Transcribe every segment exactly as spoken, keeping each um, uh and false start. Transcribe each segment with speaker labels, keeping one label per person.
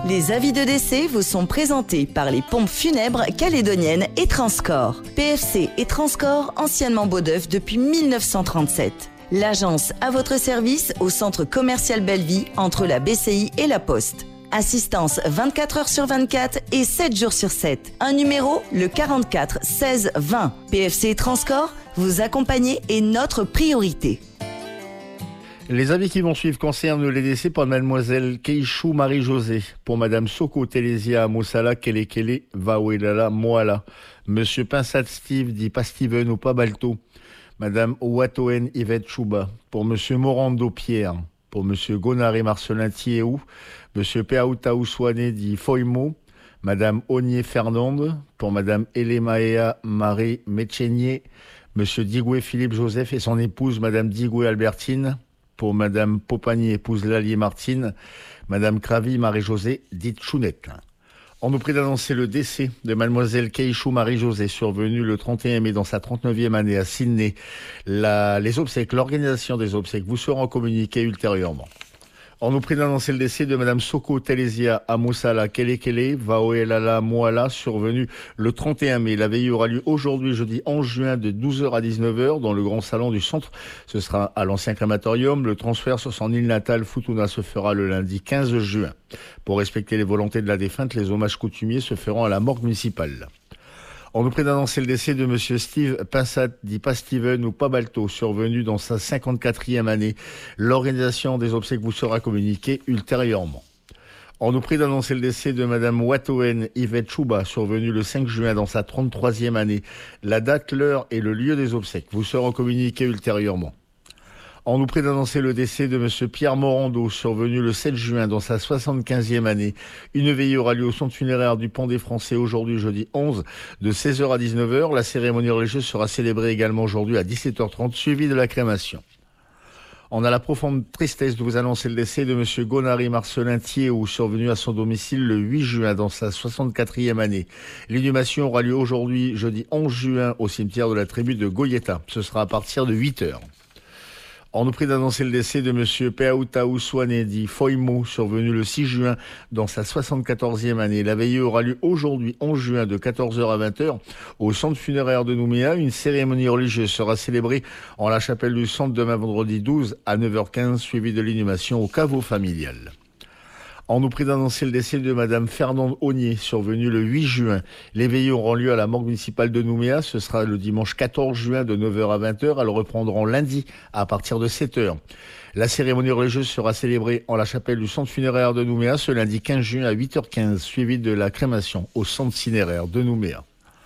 Speaker 1: Les avis de décès vous sont présentés par les pompes funèbres calédoniennes et Transcorps. P F C et Transcorps, anciennement Beaudeuf depuis mille neuf cent trente-sept. L'agence à votre service au centre commercial Belleville entre la B C I et la Poste. Assistance vingt-quatre heures sur vingt-quatre et sept jours sur sept. Un numéro, le quarante-quatre seize vingt. P F C et Transcorps, vous accompagner est notre priorité.
Speaker 2: Les avis qui vont suivre concernent les décès pour mademoiselle Keishou Marie-Josée, pour madame Soko Télésia Moussala Kelekele Vaouelala Moala, monsieur Pinsat Steve dit pas Steven ou pas Balto, madame Ouatoen Yvette Chouba, pour monsieur Morando Pierre, pour monsieur Gonaré Marcelin Thiéou, monsieur Peaoutaou Soane dit Foimo, madame Onier Fernande, pour madame Elemaea Marie Méchenier, monsieur Digoué Philippe Joseph et son épouse madame Digoué Albertine, pour madame Popani épouse Lallier Martine, madame Cravy Marie-Josée dite Chounette. On nous prie d'annoncer le décès de mademoiselle Keishou Marie-Josée, survenue le trente et un mai dans sa trente-neuvième année à Sydney. La, les obsèques, l'organisation des obsèques vous seront communiquées ultérieurement. On nous prie d'annoncer le décès de madame Soko Télésia Amoussala Kelekele Vaoelala Moala, survenue le trente et un mai. La veillée aura lieu aujourd'hui, jeudi onze juin, de douze heures à dix-neuf heures, dans le grand salon du centre. Ce sera à l'ancien crématorium. Le transfert sur son île natale, Futuna, se fera le lundi quinze juin. Pour respecter les volontés de la défunte, les hommages coutumiers se feront à la morgue municipale. On nous prie d'annoncer le décès de monsieur Steve Pinsat, dit pas Steven ou pas Balto, survenu dans sa cinquante-quatrième année. L'organisation des obsèques vous sera communiquée ultérieurement. On nous prie d'annoncer le décès de madame Ouatoen Yvette Chouba, survenue le cinq juin dans sa trente-troisième année. La date, l'heure et le lieu des obsèques vous seront communiqués ultérieurement. On nous prie d'annoncer le décès de monsieur Pierre Morando, survenu le sept juin dans sa soixante-quinzième année. Une veillée aura lieu au centre funéraire du Pont des Français aujourd'hui, jeudi onze, de seize heures à dix-neuf heures. La cérémonie religieuse sera célébrée également aujourd'hui à dix-sept heures trente, suivie de la crémation. On a la profonde tristesse de vous annoncer le décès de monsieur Gonaré Marcelin Thiéou, survenu à son domicile le huit juin dans sa soixante-quatrième année. L'inhumation aura lieu aujourd'hui, jeudi onze juin, au cimetière de la tribu de Goyeta. Ce sera à partir de huit heures. On nous prie d'annoncer le décès de monsieur Peaoutaou Soane dit Foimo, survenu le six juin dans sa soixante-quatorzième année. La veillée aura lieu aujourd'hui, onze juin, de quatorze heures à vingt heures, au centre funéraire de Nouméa. Une cérémonie religieuse sera célébrée en la chapelle du centre demain vendredi douze à neuf heures quinze, suivie de l'inhumation au caveau familial. On nous prie d'annoncer le décès de madame Fernande Onier, survenue le huit juin. Les veillées auront lieu à la morgue municipale de Nouméa. Ce sera le dimanche quatorze juin de neuf heures à vingt heures. Elles reprendront lundi à partir de sept heures. La cérémonie religieuse sera célébrée en la chapelle du centre funéraire de Nouméa ce lundi quinze juin à huit heures quinze, suivie de la crémation au centre cinéraire de Nouméa.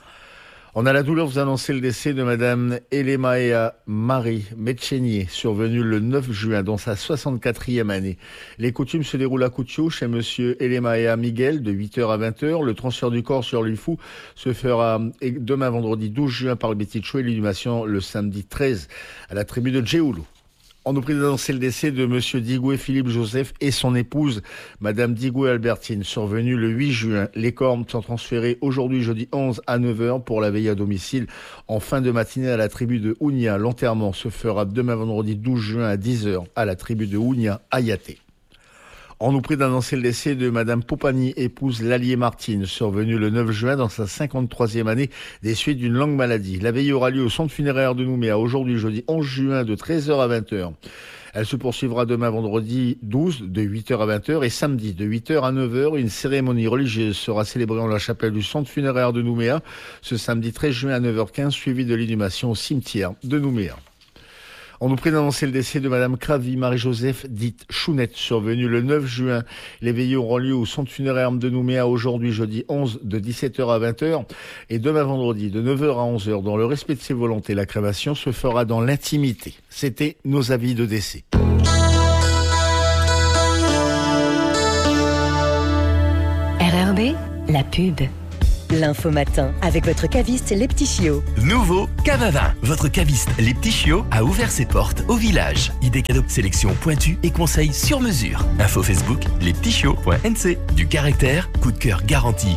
Speaker 2: On a la douleur de vous annoncer le décès de madame Elemaea Marie Méchenier, survenue le neuf juin dans sa soixante-quatrième année. Les coutumes se déroulent à Coutio chez monsieur Elemaea Miguel de huit heures à vingt heures. Le transfert du corps sur l'U F O se fera demain vendredi douze juin par le Bétichou et l'inhumation le samedi treize à la tribu de Djeoulou. On nous prie d'annoncer le décès de monsieur Digoué Philippe Joseph et son épouse, madame Digoué Albertine, survenue le huit juin. Les corps sont transférés aujourd'hui, jeudi onze à neuf heures pour la veillée à domicile en fin de matinée à la tribu de Ounia. L'enterrement se fera demain vendredi douze juin à dix heures à la tribu de Ounia à Yaté. On nous prie d'annoncer le décès de madame Popani, épouse Lallier Martine, survenue le neuf juin dans sa cinquante-troisième année des suites d'une longue maladie. La veillée aura lieu au centre funéraire de Nouméa aujourd'hui, jeudi onze juin, de treize heures à vingt heures. Elle se poursuivra demain vendredi douze de huit heures à vingt heures et samedi de huit heures à neuf heures. Une cérémonie religieuse sera célébrée en la chapelle du centre funéraire de Nouméa ce samedi treize juin à neuf heures quinze, suivi de l'inhumation au cimetière de Nouméa. On nous prie d'annoncer le décès de madame Cravy Marie-Joseph, dite Chounette, survenue le neuf juin. Les veillées auront lieu au centre funéraire de Nouméa aujourd'hui, jeudi onze, de dix-sept heures à vingt heures. Et demain vendredi, de neuf heures à onze heures, dans le respect de ses volontés. La crémation se fera dans l'intimité. C'était nos avis de décès.
Speaker 3: R R B, la pub. L'info matin avec votre caviste Les Petits Chiots.
Speaker 4: Nouveau cave à vin. Votre caviste Les Petits Chiots a ouvert ses portes au village. Idées cadeaux, sélection pointue et conseils sur mesure. Info Facebook lespetitschiots point n c. Du caractère, coup de cœur garanti.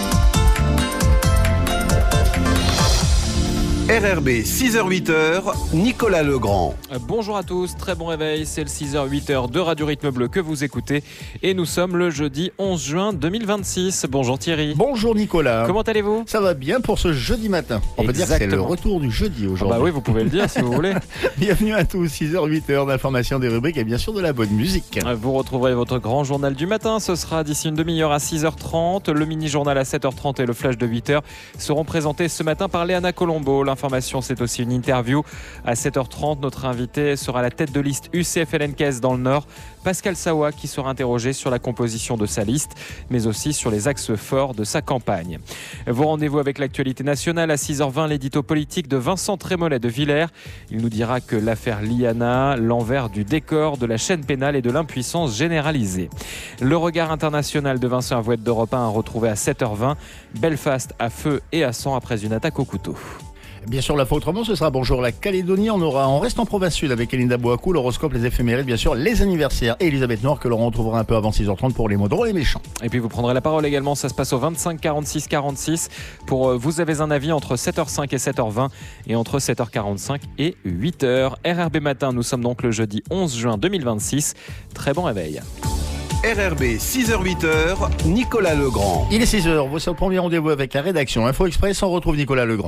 Speaker 5: R R B six heures huit heures, Nicolas Legrand.
Speaker 6: Bonjour à tous, très bon réveil, c'est le six heures huit heures de Radio Rythme Bleu que vous écoutez et nous sommes le jeudi onze juin deux mille vingt-six. Bonjour Thierry.
Speaker 2: Bonjour Nicolas.
Speaker 6: Comment allez-vous ?
Speaker 2: Ça va bien pour ce jeudi matin. On peut dire que c'est le retour du jeudi aujourd'hui.
Speaker 6: Ah bah oui, vous pouvez le dire si vous voulez.
Speaker 2: Bienvenue à tous, six heures huit heures d'information, des rubriques et bien sûr de la bonne musique.
Speaker 6: Vous retrouverez votre grand journal du matin, ce sera d'ici une demi-heure à six heures trente. Le mini-journal à sept heures trente et le flash de huit heures seront présentés ce matin par Léana Colombo. L'information, c'est aussi une interview à sept heures trente. Notre invité sera la tête de liste U C F L N Caisse dans le Nord, Pascal Sawa, qui sera interrogé sur la composition de sa liste, mais aussi sur les axes forts de sa campagne. Vos rendez-vous avec l'actualité nationale à six heures vingt, l'édito politique de Vincent Trémollet de Villers. Il nous dira que l'affaire Liana, l'envers du décor de la chaîne pénale et de l'impuissance généralisée. Le regard international de Vincent Avouette d'Europe un retrouvé à sept heures vingt. Belfast à feu et à sang après une attaque au couteau.
Speaker 2: Bien sûr, la fois autrement, ce sera Bonjour la Calédonie. On aura, on reste en province sud avec Elinda Boakou, l'horoscope, les éphémérides, bien sûr, les anniversaires et Elisabeth Noir que l'on retrouvera un peu avant six heures trente pour les mots drôles et méchants.
Speaker 6: Et puis vous prendrez la parole également, ça se passe au vingt-cinq quarante-six quarante-six pour euh, Vous avez un avis entre sept heures cinq et sept heures vingt et entre sept heures quarante-cinq et huit heures. R R B Matin, nous sommes donc le jeudi onze juin deux mille vingt-six. Très bon réveil.
Speaker 5: R R B, six heures huit heures, Nicolas Legrand.
Speaker 2: Il est six heures, voici le premier rendez-vous avec la rédaction Info Express, on retrouve Nicolas Legrand.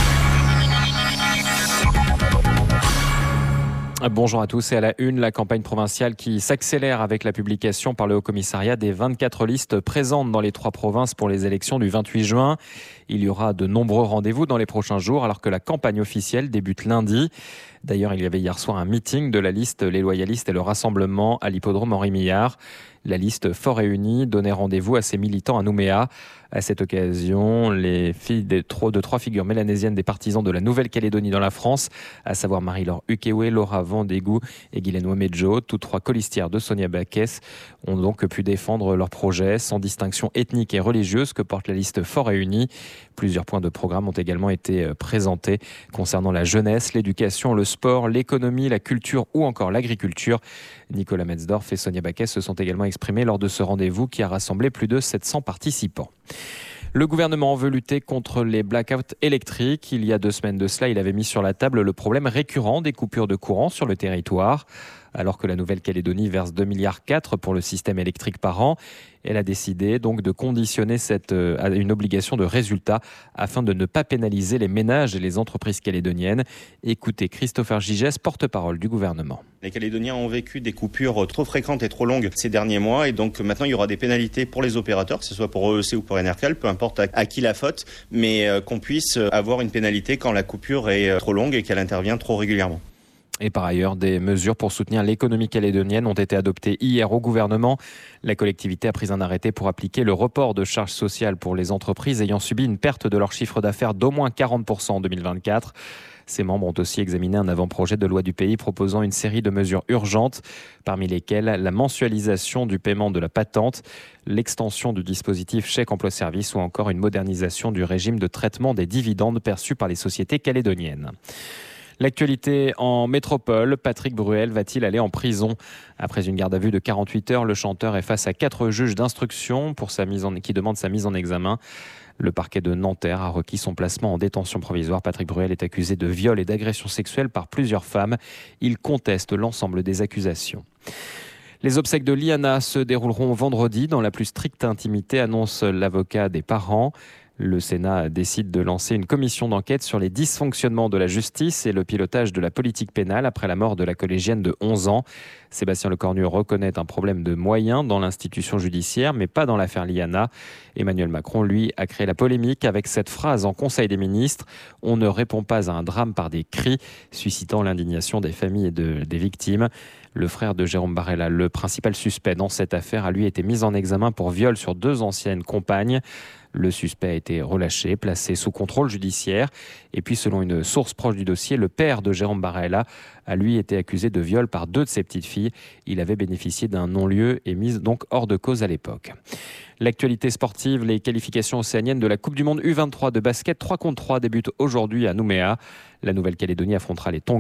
Speaker 6: Bonjour à tous et à la une, la campagne provinciale qui s'accélère avec la publication par le Haut-Commissariat des vingt-quatre listes présentes dans les trois provinces pour les élections du vingt-huit juin. Il y aura de nombreux rendez-vous dans les prochains jours alors que la campagne officielle débute lundi. D'ailleurs, il y avait hier soir un meeting de la liste Les Loyalistes et le Rassemblement à l'hippodrome Henri Millard. La liste Fort et Unie donnait rendez-vous à ses militants à Nouméa. À cette occasion, les filles des trois, de trois figures mélanésiennes des partisans de la Nouvelle-Calédonie dans la France, à savoir Marie-Laure Ukewe, Laura Vandégou et Guylaine Ouémedjo, toutes trois colistières de Sonia Baquès, ont donc pu défendre leur projet sans distinction ethnique et religieuse que porte la liste Fort et Unie. Plusieurs points de programme ont également été présentés concernant la jeunesse, l'éducation, le sport, l'économie, la culture ou encore l'agriculture. Nicolas Metzdorf et Sonia Baquès se sont également exprimés lors de ce rendez-vous qui a rassemblé plus de sept cents participants. Le gouvernement veut lutter contre les blackouts électriques. Il y a deux semaines de cela, il avait mis sur la table le problème récurrent des coupures de courant sur le territoire. Alors que la Nouvelle-Calédonie verse deux virgule quatre milliards pour le système électrique par an, elle a décidé donc de conditionner cette, euh, à une obligation de résultat afin de ne pas pénaliser les ménages et les entreprises calédoniennes. Écoutez Christopher Gigès, porte-parole du gouvernement.
Speaker 7: Les Calédoniens ont vécu des coupures trop fréquentes et trop longues ces derniers mois et donc maintenant il y aura des pénalités pour les opérateurs, que ce soit pour E E C ou pour Enercal, peu importe à, à qui la faute, mais euh, qu'on puisse avoir une pénalité quand la coupure est euh, trop longue et qu'elle intervient trop régulièrement.
Speaker 6: Et par ailleurs, des mesures pour soutenir l'économie calédonienne ont été adoptées hier au gouvernement. La collectivité a pris un arrêté pour appliquer le report de charges sociales pour les entreprises ayant subi une perte de leur chiffre d'affaires d'au moins quarante pour cent en deux mille vingt-quatre. Ses membres ont aussi examiné un avant-projet de loi du pays proposant une série de mesures urgentes, parmi lesquelles la mensualisation du paiement de la patente, l'extension du dispositif chèque emploi-service ou encore une modernisation du régime de traitement des dividendes perçus par les sociétés calédoniennes. L'actualité en métropole, Patrick Bruel va-t-il aller en prison ? Après une garde à vue de quarante-huit heures, le chanteur est face à quatre juges d'instruction pour sa mise en, qui demandent sa mise en examen. Le parquet de Nanterre a requis son placement en détention provisoire. Patrick Bruel est accusé de viol et d'agression sexuelle par plusieurs femmes. Il conteste l'ensemble des accusations. Les obsèques de Liana se dérouleront vendredi dans la plus stricte intimité, annonce l'avocat des parents. Le Sénat décide de lancer une commission d'enquête sur les dysfonctionnements de la justice et le pilotage de la politique pénale après la mort de la collégienne de onze ans. Sébastien Lecornu reconnaît un problème de moyens dans l'institution judiciaire, mais pas dans l'affaire Liana. Emmanuel Macron, lui, a créé la polémique avec cette phrase en Conseil des ministres « On ne répond pas à un drame par des cris », suscitant l'indignation des familles et de, des victimes. Le frère de Jérôme Barella, le principal suspect dans cette affaire, a lui été mis en examen pour viol sur deux anciennes compagnes. Le suspect a été relâché, placé sous contrôle judiciaire. Et puis, selon une source proche du dossier, le père de Jérôme Barella a lui été accusé de viol par deux de ses petites filles. Il avait bénéficié d'un non-lieu et mis donc hors de cause à l'époque. L'actualité sportive, les qualifications océaniennes de la Coupe du Monde U vingt-trois de basket trois contre trois débutent aujourd'hui à Nouméa. La Nouvelle-Calédonie affrontera les Tonga.